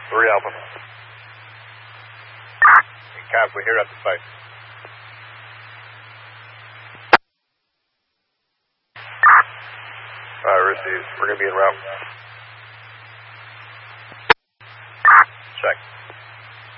3 Alpha. Cap, we're here at the site. Received. We're going to be en route.